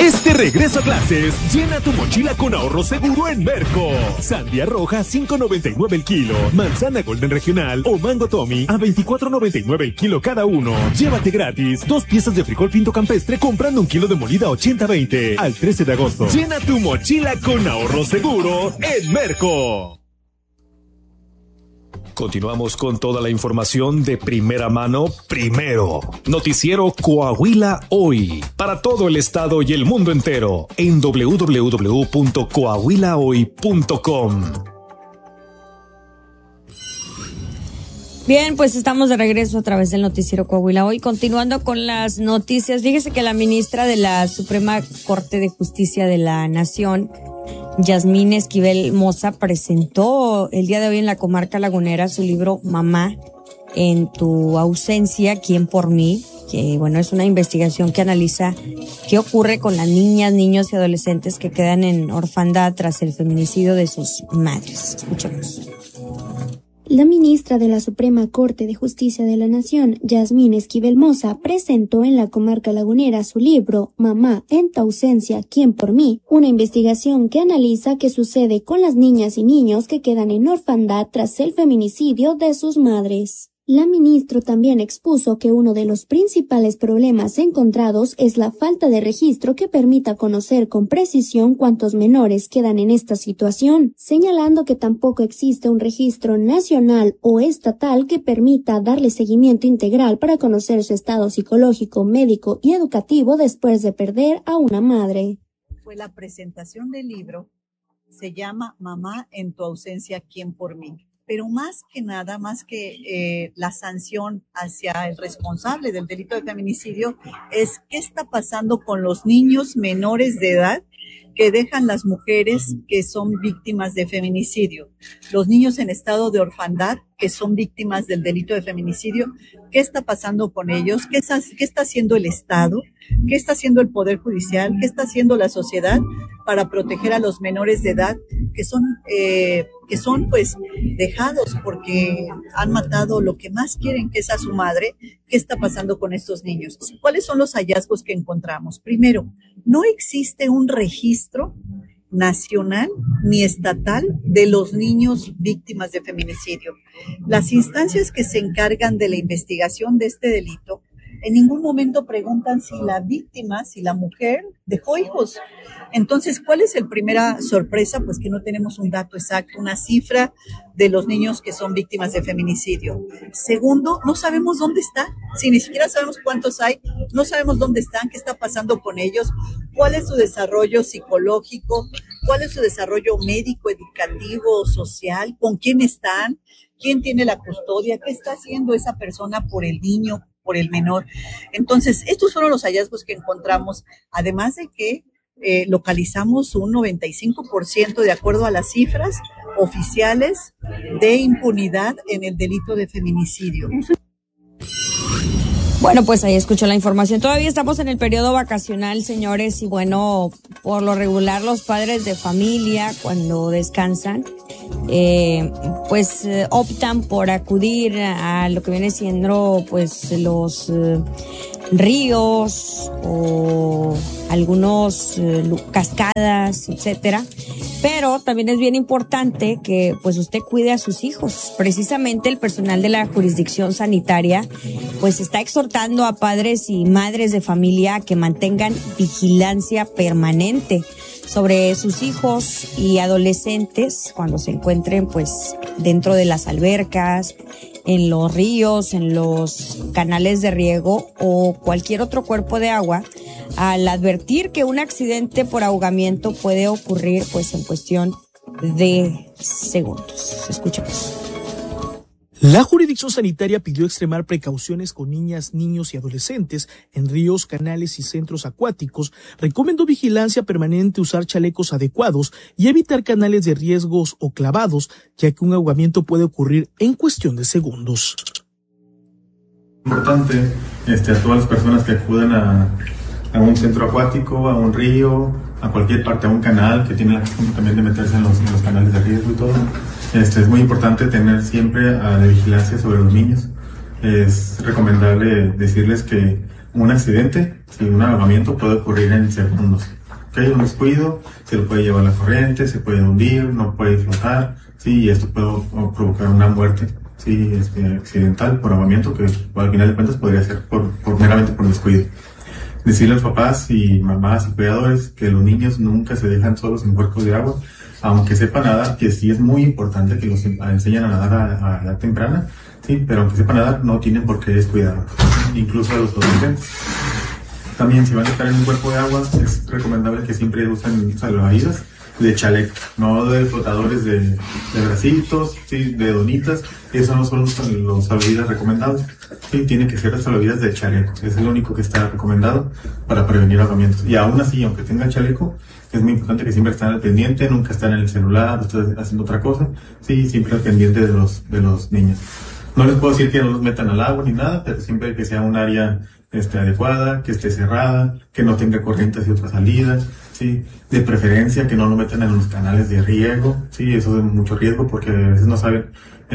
Este regreso a clases, llena tu mochila con ahorro seguro en Merco. Sandía roja, $5.99 el kilo. Manzana Golden Regional o Mango Tommy a $24.99 el kilo cada uno. Llévate gratis 2 piezas de frijol pinto campestre comprando 1 kilo de molida 80-20. Al 13 de agosto. Llena tu mochila con ahorro seguro en Merco. Continuamos con toda la información de primera mano, primero. Noticiero Coahuila Hoy. Para todo el estado y el mundo entero. En www.coahuilahoy.com. Bien, pues estamos de regreso a través del noticiero Coahuila Hoy. Continuando con las noticias, fíjese que la ministra de la Suprema Corte de Justicia de la Nación, Yasmín Esquivel Moza, presentó el día de hoy en la comarca lagunera su libro Mamá en tu ausencia, ¿quién por mí? Que bueno, es una investigación que analiza qué ocurre con las niñas, niños y adolescentes que quedan en orfandad tras el feminicidio de sus madres. Escuchemos. La ministra de la Suprema Corte de Justicia de la Nación, Yasmín Esquivel Moza, presentó en la comarca lagunera su libro Mamá en tu ausencia, ¿quién por mí?, una investigación que analiza qué sucede con las niñas y niños que quedan en orfandad tras el feminicidio de sus madres. La ministra también expuso que uno de los principales problemas encontrados es la falta de registro que permita conocer con precisión cuántos menores quedan en esta situación, señalando que tampoco existe un registro nacional o estatal que permita darle seguimiento integral para conocer su estado psicológico, médico y educativo después de perder a una madre. Fue la presentación del libro, se llama Mamá en tu ausencia, ¿quién por mí? Pero más que nada, más que la sanción hacia el responsable del delito de feminicidio, es qué está pasando con los niños menores de edad que dejan las mujeres que son víctimas de feminicidio, los niños en estado de orfandad que son víctimas del delito de feminicidio. ¿Qué está pasando con ellos? ¿Qué está haciendo el Estado? ¿Qué está haciendo el Poder Judicial? ¿Qué está haciendo la sociedad para proteger a los menores de edad que son pues dejados porque han matado lo que más quieren, que es a su madre? ¿Qué está pasando con estos niños? ¿Cuáles son los hallazgos que encontramos? Primero, no existe un registro nacional ni estatal de los niños víctimas de feminicidio. Las instancias que se encargan de la investigación de este delito en ningún momento preguntan si la víctima, si la mujer dejó hijos. Entonces, ¿cuál es la primera sorpresa? Pues que no tenemos un dato exacto, una cifra de los niños que son víctimas de feminicidio. Segundo, no sabemos dónde están. Si ni siquiera sabemos cuántos hay, no sabemos dónde están, qué está pasando con ellos, cuál es su desarrollo psicológico, cuál es su desarrollo médico, educativo, social, con quién están, quién tiene la custodia, qué está haciendo esa persona por el niño, por el menor. Entonces, estos fueron los hallazgos que encontramos, además de que localizamos un 95% de acuerdo a las cifras oficiales de impunidad en el delito de feminicidio. Bueno, pues ahí escuchó la información. Todavía estamos en el periodo vacacional, señores, y bueno, por lo regular los padres de familia cuando descansan, optan por acudir a lo que viene siendo pues los ríos o algunos cascadas, etcétera. Pero también es bien importante que pues usted cuide a sus hijos. Precisamente el personal de la jurisdicción sanitaria pues está exhortando a padres y madres de familia a que mantengan vigilancia permanente sobre sus hijos y adolescentes cuando se encuentren pues dentro de las albercas, en los ríos, en los canales de riego o cualquier otro cuerpo de agua, al advertir que un accidente por ahogamiento puede ocurrir pues en cuestión de segundos. Escuchemos. La jurisdicción sanitaria pidió extremar precauciones con niñas, niños y adolescentes en ríos, canales y centros acuáticos. Recomendó vigilancia permanente, usar chalecos adecuados y evitar canales de riesgos o clavados, ya que un ahogamiento puede ocurrir en cuestión de segundos. Importante a todas las personas que acudan a un centro acuático, a un río, a cualquier parte, a un canal, que tiene la costumbre también de meterse en los canales de riesgo y todo. Es muy importante tener siempre la vigilancia sobre los niños. Es recomendable decirles que un accidente, si un ahogamiento puede ocurrir en segundos. ¿Okay? Un descuido, se lo puede llevar la corriente, se puede hundir, no puede flotar, ¿sí? Y esto puede provocar una muerte, ¿sí? Accidental por ahogamiento, que al final de cuentas podría ser meramente por descuido. Decirle a los papás y mamás y cuidadores que los niños nunca se dejan solos en cuerpos de agua, aunque sepan nadar, que sí es muy importante que los enseñen a nadar a edad temprana, sí, pero aunque sepan nadar no tienen por qué descuidarlos, incluso a los adolescentes. También si van a estar en un cuerpo de agua es recomendable que siempre usen salvavidas de chaleco, no de flotadores de bracitos, sí, de donitas. Esos no son los salvavidas recomendados, sí, tiene que ser las salvavidas de chaleco, es el único que está recomendado para prevenir ahogamientos. Y aún así, aunque tengan chaleco, es muy importante que siempre estén al pendiente, nunca estén en el celular, no estén haciendo otra cosa, sí, siempre al pendiente de los niños. No les puedo decir que no los metan al agua ni nada, pero siempre que sea un área adecuada, que esté cerrada, que no tenga corriente hacia otras salidas, sí, de preferencia que no lo metan en los canales de riego, sí, eso es mucho riesgo porque a veces no saben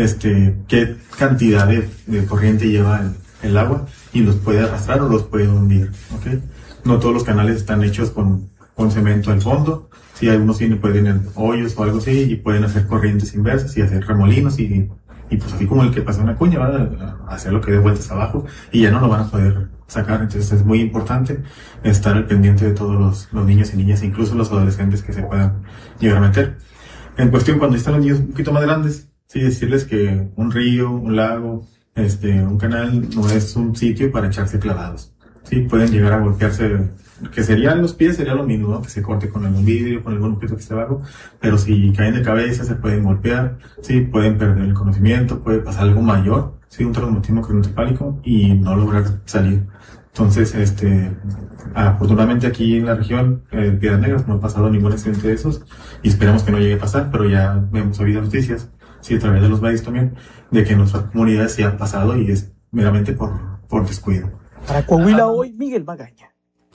qué cantidad de corriente lleva el agua y los puede arrastrar o los puede hundir, ¿ok? No todos los canales están hechos con cemento al fondo, sí, algunos pueden tener hoyos o algo así y pueden hacer corrientes inversas y hacer remolinos y pues así como el que pasa una cuña va a hacer lo que dé vueltas abajo y ya no lo van a poder sacar. Entonces es muy importante estar al pendiente de todos los niños y niñas, incluso los adolescentes que se puedan llegar a meter. En cuestión, cuando están los niños un poquito más grandes, sí, decirles que un río, un lago, un canal no es un sitio para echarse clavados. Sí, pueden llegar a golpearse, que serían los pies, sería lo mismo, ¿no? Que se corte con algún vidrio, con algún objeto que esté abajo, pero si caen de cabeza se pueden golpear, sí, pueden perder el conocimiento, puede pasar algo mayor, sí, un traumatismo craneoencefálico y no lograr salir. Entonces, afortunadamente aquí en la región, Piedras Negras, no ha pasado ningún accidente de esos y esperamos que no llegue a pasar, pero ya hemos oído noticias, sí, a través de los medios también, de que en nuestras comunidades sí ha pasado y es meramente por descuido. Para Coahuila hoy, Miguel Magaña.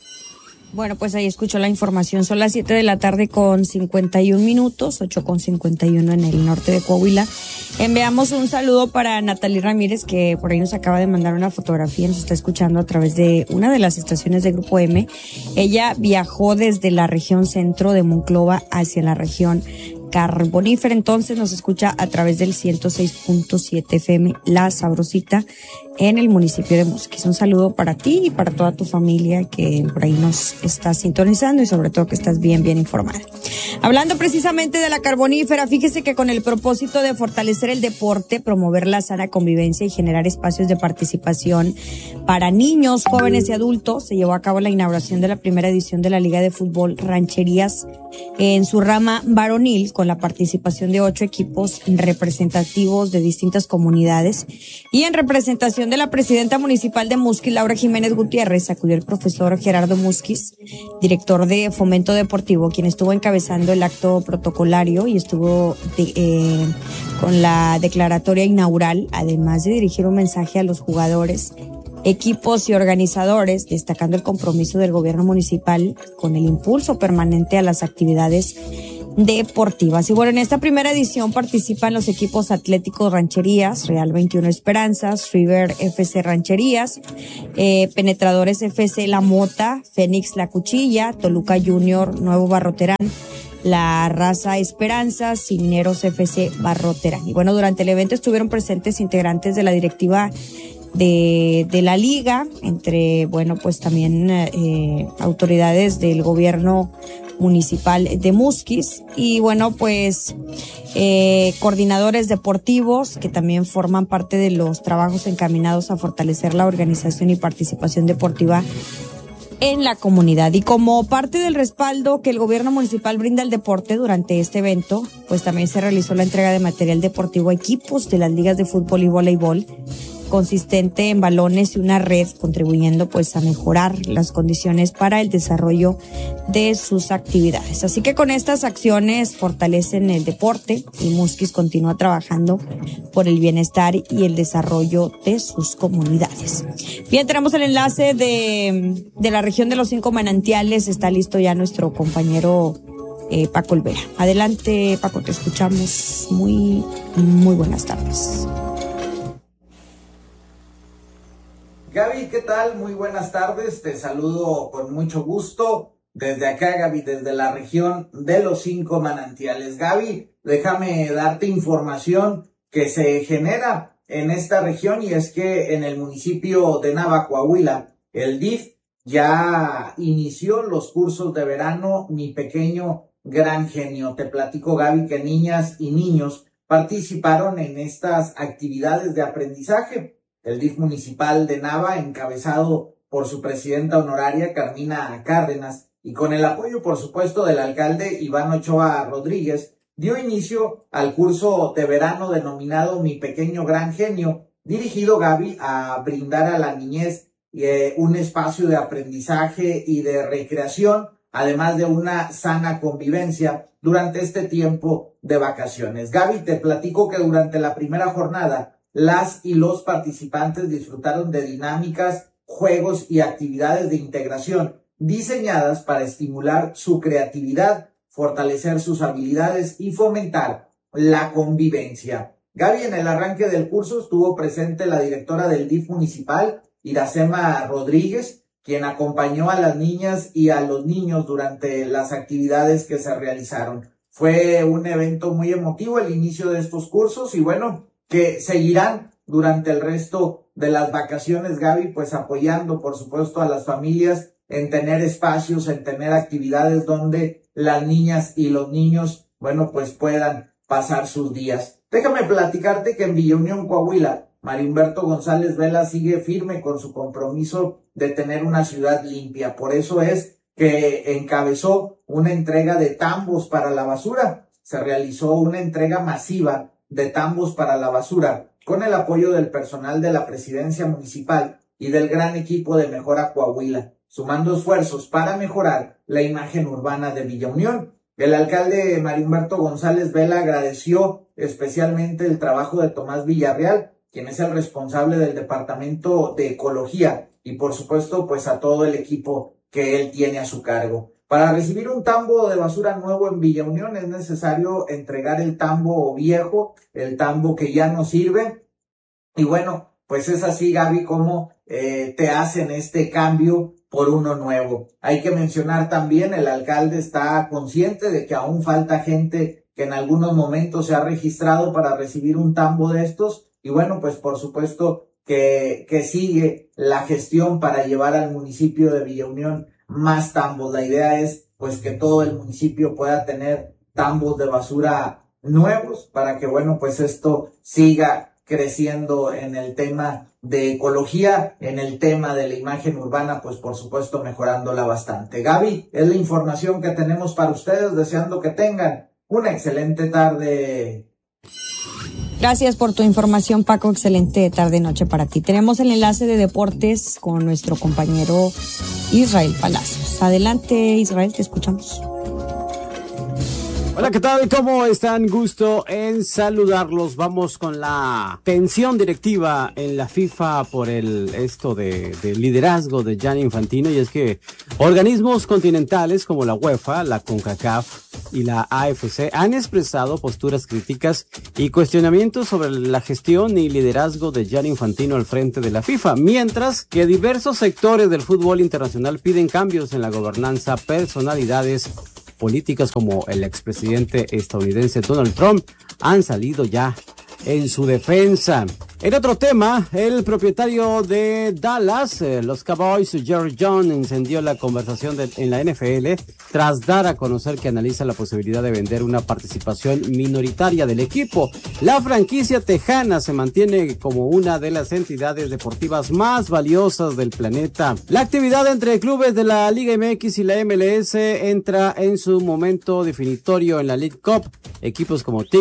Bueno, pues ahí escuchó la información. Son las 7 de la tarde con 51 minutos, 8 con 51 en el norte de Coahuila. Enviamos un saludo para Natalie Ramírez, que por ahí nos acaba de mandar una fotografía, nos está escuchando a través de una de las estaciones de Grupo M. Ella viajó desde la región centro de Monclova hacia la región carbonífera, entonces nos escucha a través del 106.7 FM La Sabrosita en el municipio de Musquis. Un saludo para ti y para toda tu familia que por ahí nos está sintonizando y sobre todo que estás bien informada. Hablando precisamente de la carbonífera, fíjese que con el propósito de fortalecer el deporte, promover la sana convivencia y generar espacios de participación para niños, jóvenes y adultos, se llevó a cabo la inauguración de la primera edición de la Liga de Fútbol Rancherías en su rama varonil, con la participación de 8 equipos representativos de distintas comunidades. Y en representación de la presidenta municipal de Musquis, Laura Jiménez Gutiérrez, acudió el profesor Gerardo Musquiz, director de Fomento Deportivo, quien estuvo encabezando el acto protocolario y estuvo con la declaratoria inaugural, además de dirigir un mensaje a los jugadores, equipos y organizadores, destacando el compromiso del gobierno municipal con el impulso permanente a las actividades deportivas. Y bueno, en esta primera edición participan los equipos Atléticos Rancherías, Real 21 Esperanzas, River FC Rancherías, Penetradores FC La Mota, Fénix La Cuchilla, Toluca Junior Nuevo Barroterán, La Raza Esperanzas y Mineros FC Barroterán. Y bueno, durante el evento estuvieron presentes integrantes de la directiva de la liga, entre, bueno, pues también autoridades del gobierno municipal de Musquis y bueno, pues coordinadores deportivos que también forman parte de los trabajos encaminados a fortalecer la organización y participación deportiva en la comunidad. Y como parte del respaldo que el gobierno municipal brinda al deporte durante este evento, pues también se realizó la entrega de material deportivo a equipos de las ligas de fútbol y voleibol, consistente en balones y una red, contribuyendo pues a mejorar las condiciones para el desarrollo de sus actividades. Así que con estas acciones fortalecen el deporte y Musquis continúa trabajando por el bienestar y el desarrollo de sus comunidades. Bien, tenemos el enlace de la región de los 5 manantiales. Está listo ya nuestro compañero Paco Olvera. Adelante, Paco, te escuchamos. Muy buenas tardes. Gaby, ¿qué tal? Muy buenas tardes, te saludo con mucho gusto desde acá, Gaby, desde la región de los 5 manantiales. Gaby, déjame darte información que se genera en esta región, y es que en el municipio de Nava, Coahuila, el DIF ya inició los cursos de verano Mi Pequeño Gran Genio. Te platico, Gaby, que niñas y niños participaron en estas actividades de aprendizaje. El DIF municipal de Nava, encabezado por su presidenta honoraria, Carmina Cárdenas, y con el apoyo, por supuesto, del alcalde Iván Ochoa Rodríguez, dio inicio al curso de verano denominado Mi Pequeño Gran Genio, dirigido, Gaby, a brindar a la niñez un espacio de aprendizaje y de recreación, además de una sana convivencia durante este tiempo de vacaciones. Gaby, te platico que durante la primera jornada, las y los participantes disfrutaron de dinámicas, juegos y actividades de integración diseñadas para estimular su creatividad, fortalecer sus habilidades y fomentar la convivencia. Gaby, en el arranque del curso estuvo presente la directora del DIF municipal, Iracema Rodríguez, quien acompañó a las niñas y a los niños durante las actividades que se realizaron. Fue un evento muy emotivo el inicio de estos cursos, y bueno, que seguirán durante el resto de las vacaciones, Gaby, pues apoyando, por supuesto, a las familias en tener espacios, en tener actividades donde las niñas y los niños, bueno, pues puedan pasar sus días. Déjame platicarte que en Villa Unión, Coahuila, Mario Humberto González Vela sigue firme con su compromiso de tener una ciudad limpia. Por eso es que encabezó una entrega de tambos para la basura. Se realizó una entrega masiva de tambos para la basura con el apoyo del personal de la presidencia municipal y del gran equipo de Mejora Coahuila, sumando esfuerzos para mejorar la imagen urbana de Villa Unión. El alcalde Mario Humberto González Vela agradeció especialmente el trabajo de Tomás Villarreal, quien es el responsable del Departamento de Ecología, y por supuesto pues a todo el equipo que él tiene a su cargo. Para recibir un tambo de basura nuevo en Villa Unión es necesario entregar el tambo viejo, el tambo que ya no sirve. Y bueno, pues es así, Gaby, como te hacen este cambio por uno nuevo. Hay que mencionar también, el alcalde está consciente de que aún falta gente que en algunos momentos se ha registrado para recibir un tambo de estos. Y bueno, pues por supuesto que sigue la gestión para llevar al municipio de Villa Unión más tambos. La idea es pues que todo el municipio pueda tener tambos de basura nuevos para que bueno pues esto siga creciendo en el tema de ecología, en el tema de la imagen urbana, pues por supuesto mejorándola bastante. Gaby, es la información que tenemos para ustedes, deseando que tengan una excelente tarde. Gracias por tu información, Paco. Excelente tarde-noche para ti. Tenemos el enlace de deportes con nuestro compañero Israel Palacios. Adelante, Israel, te escuchamos. Hola, ¿qué tal? ¿Cómo están? Gusto en saludarlos. Vamos con la tensión directiva en la FIFA por esto de liderazgo de Gianni Infantino, y es que organismos continentales como la UEFA, la CONCACAF y la AFC han expresado posturas críticas y cuestionamientos sobre la gestión y liderazgo de Gianni Infantino al frente de la FIFA, mientras que diversos sectores del fútbol internacional piden cambios en la gobernanza. Personalidades políticas como el expresidente estadounidense Donald Trump han salido ya en su defensa. En otro tema, el propietario de Dallas, los Cowboys, Jerry Jones, encendió la conversación en la NFL tras dar a conocer que analiza la posibilidad de vender una participación minoritaria del equipo. La franquicia tejana se mantiene como una de las entidades deportivas más valiosas del planeta. La actividad entre clubes de la Liga MX y la MLS entra en su momento definitorio en la League Cup. Equipos como Tigres,